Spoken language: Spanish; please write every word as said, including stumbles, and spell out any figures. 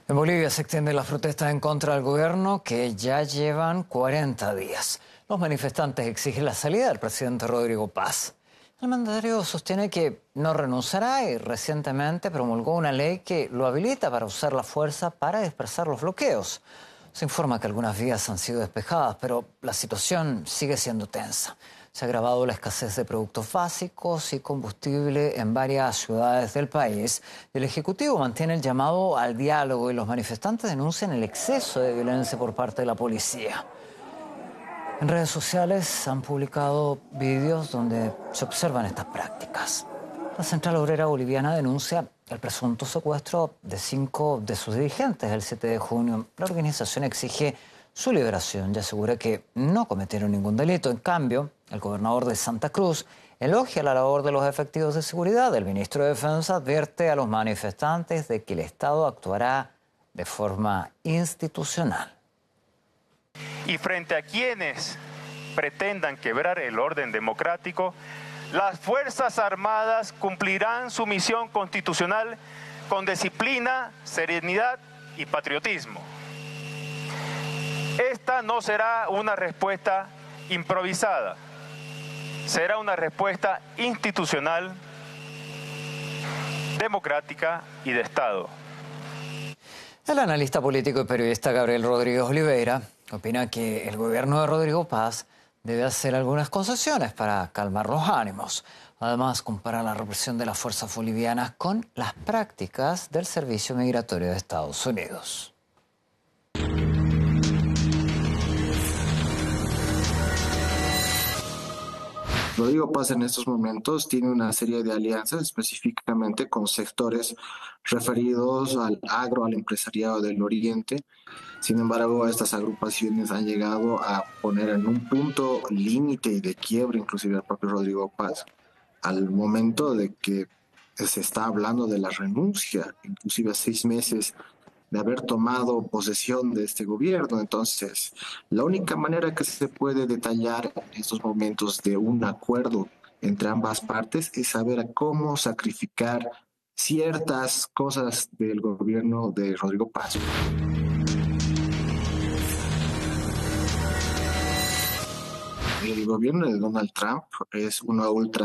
En Bolivia se extienden las protestas en contra del gobierno que ya llevan cuarenta días. Los manifestantes exigen la salida del presidente Rodrigo Paz. El mandatario sostiene que no renunciará y recientemente promulgó una ley que lo habilita para usar la fuerza para dispersar los bloqueos. Se informa que algunas vías han sido despejadas, pero la situación sigue siendo tensa. Se ha agravado la escasez de productos básicos y combustible en varias ciudades del país. El Ejecutivo mantiene el llamado al diálogo y los manifestantes denuncian el exceso de violencia por parte de la policía. En redes sociales han publicado vídeos donde se observan estas prácticas. La Central Obrera Boliviana denuncia el presunto secuestro de cinco de sus dirigentes el siete de junio. La organización exige su liberación y asegura que no cometieron ningún delito. En cambio, el gobernador de Santa Cruz elogia la labor de los efectivos de seguridad. El ministro de Defensa advierte a los manifestantes de que el Estado actuará de forma institucional. Y frente a quienes pretendan quebrar el orden democrático, las Fuerzas Armadas cumplirán su misión constitucional con disciplina, serenidad y patriotismo. Esta no será una respuesta improvisada, será una respuesta institucional, democrática y de Estado. El analista político y periodista Gabriel Rodríguez Oliveira opina que el gobierno de Rodrigo Paz debe hacer algunas concesiones para calmar los ánimos. Además, compara la represión de las fuerzas bolivianas con las prácticas del Servicio Migratorio de Estados Unidos. Rodrigo Paz en estos momentos tiene una serie de alianzas específicamente con sectores referidos al agro, al empresariado del Oriente. Sin embargo, estas agrupaciones han llegado a poner en un punto límite y de quiebre inclusive al propio Rodrigo Paz, al momento de que se está hablando de la renuncia, inclusive a seis meses de haber tomado posesión de este gobierno. Entonces, la única manera que se puede detallar en estos momentos de un acuerdo entre ambas partes es saber cómo sacrificar ciertas cosas del gobierno de Rodrigo Paz. El gobierno de Donald Trump es una ultra